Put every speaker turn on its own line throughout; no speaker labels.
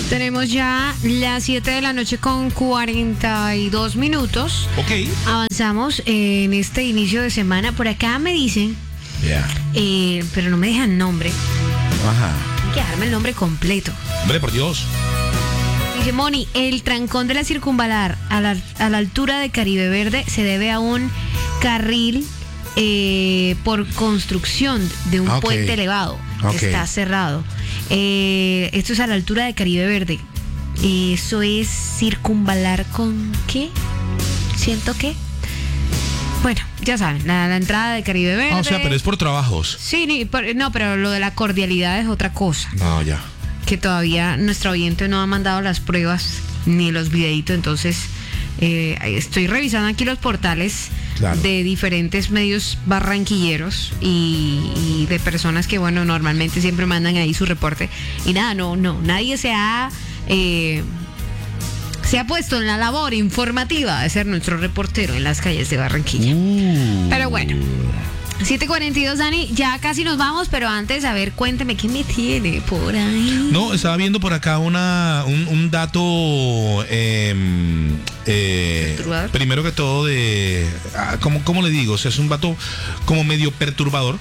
Tenemos ya las 7 de la noche con 42 minutos.
Ok.
Avanzamos en este inicio de semana. Por acá me dicen, pero no me dejan nombre.
Ajá.
Hay que dejarme el nombre completo.
Hombre, por Dios.
Dice Moni, el trancón de la circunvalar a la altura de Caribe Verde se debe a un carril por construcción de un puente elevado que está cerrado. Esto es a la altura de Caribe Verde. Eso es circunvalar con ¿qué? Siento que. Bueno, ya saben, la entrada de Caribe Verde.
O sea, pero es por trabajos.
Sí, no, pero lo de la cordialidad es otra cosa.
No, ya.
Que todavía nuestro oyente no ha mandado las pruebas ni los videitos, entonces estoy revisando aquí los portales de diferentes medios barranquilleros y de personas que, bueno, normalmente siempre mandan ahí su reporte y nada, nadie se ha puesto en la labor informativa de ser nuestro reportero en las calles de Barranquilla. Pero bueno, 7:42, Dani, ya casi nos vamos, pero antes, a ver, cuénteme, ¿qué me tiene por ahí?
No, estaba viendo por acá un dato, primero que todo ¿cómo le digo? O sea, es un dato como medio perturbador,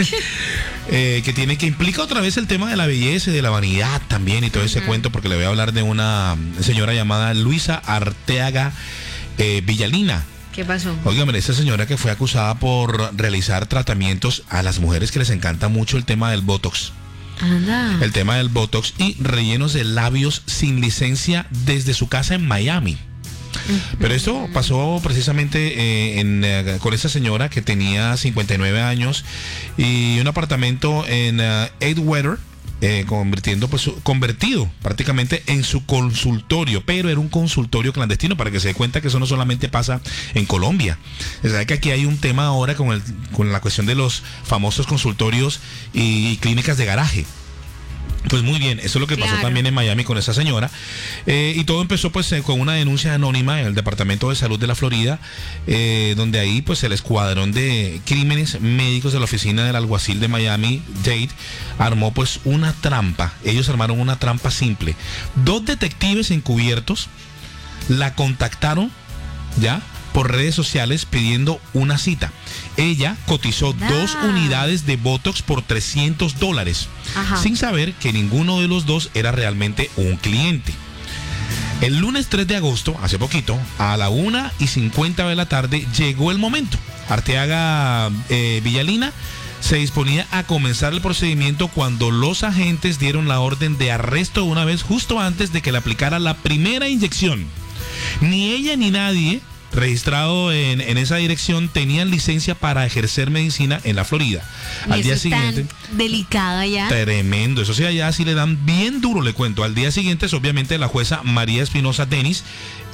que implica otra vez el tema de la belleza y de la vanidad también y todo ese cuento, porque le voy a hablar de una señora llamada Luisa Arteaga Villalina.
¿Qué pasó?
Óigame, esta señora que fue acusada por realizar tratamientos a las mujeres que les encanta mucho el tema del Botox.
Anda.
El tema del Botox y rellenos de labios sin licencia desde su casa en Miami. Pero esto pasó precisamente con esa señora que tenía 59 años y un apartamento en Edgewater. Convertido prácticamente en su consultorio, pero era un consultorio clandestino, para que se dé cuenta que eso no solamente pasa en Colombia. O sea, que aquí hay un tema ahora con la cuestión de los famosos consultorios y clínicas de garaje. Pues muy bien, eso es lo que pasó también en Miami con esa señora, y todo empezó pues con una denuncia anónima en el Departamento de Salud de la Florida, donde ahí pues el escuadrón de crímenes médicos de la oficina del alguacil de Miami-Dade armó pues una trampa. Ellos armaron una trampa simple. 2 detectives encubiertos la contactaron ya por redes sociales pidiendo una cita. Ella cotizó 2 unidades de Botox por $300, sin saber que ninguno de los dos era realmente un cliente. El lunes 3 de agosto, hace poquito, a la 1:50 de la tarde, llegó el momento. Arteaga Villalina se disponía a comenzar el procedimiento cuando los agentes dieron la orden de arresto de una vez, justo antes de que le aplicara la primera inyección. Ni ella ni nadie registrado en esa dirección tenían licencia para ejercer medicina en la Florida. Al día siguiente,
tan delicada ya.
Tremendo, eso sí, allá sí le dan bien duro, le cuento. Al día siguiente, obviamente, la jueza María Espinosa Denis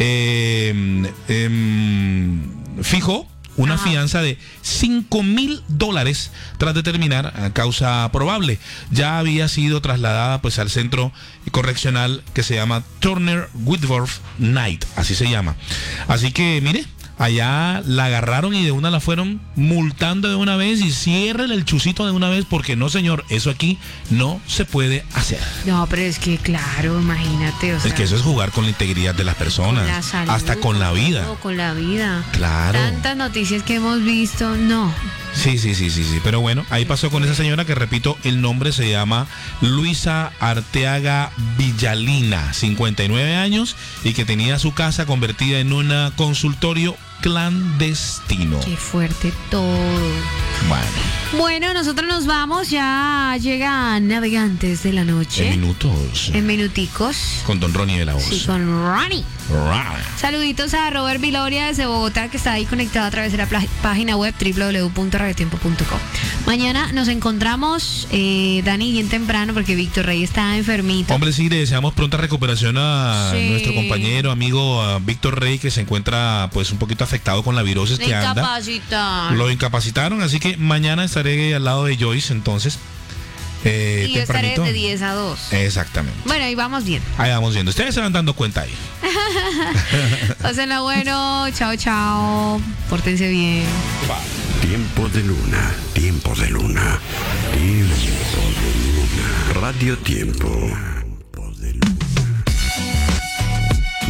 fijó una fianza de $5,000 tras determinar causa probable. Ya había sido trasladada pues al centro correccional que se llama Turner Whitworth Night, así se llama. Así que mire, allá la agarraron y de una la fueron multando de una vez y ciérrele el chucito de una vez, porque no, señor, eso aquí no se puede hacer.
No, pero es que claro, imagínate, o sea,
es que eso es jugar con la integridad de las personas,
con la salud,
hasta con la vida.
Con la vida.
Claro.
Tantas noticias que hemos visto, no.
Sí, pero bueno, ahí pasó con esa señora que, repito, el nombre se llama Luisa Arteaga Villalina, 59 años, y que tenía su casa convertida en un consultorio clandestino.
Qué fuerte todo. Bueno, nosotros nos vamos, ya llegan Navegantes de la Noche. En minuticos.
Con don Ronnie de la Voz.
Sí, con Ronnie. Saluditos a Robert Viloria desde Bogotá, que está ahí conectado a través de la página web www.radiotiempo.com. Mañana nos encontramos, Dani, bien temprano, porque Víctor Rey está enfermito.
Hombre, sí, le deseamos pronta recuperación a nuestro compañero, amigo Víctor Rey, que se encuentra pues un poquito afectado con la virosis que anda. Lo incapacitaron, así que mañana estaré al lado de Joyce, entonces.
Y yo estaré de 10 a 2.
Exactamente.
Bueno, ahí vamos bien.
Ahí vamos viendo. Ustedes se van dando cuenta ahí.
Pásenla bueno. Chao, chao. Pórtense bien.
Tiempo de luna. Tiempo de luna. Tiempo de luna. Radio Tiempo.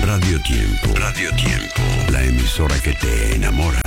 Radio Tiempo. Radio Tiempo. La emisora que te enamora.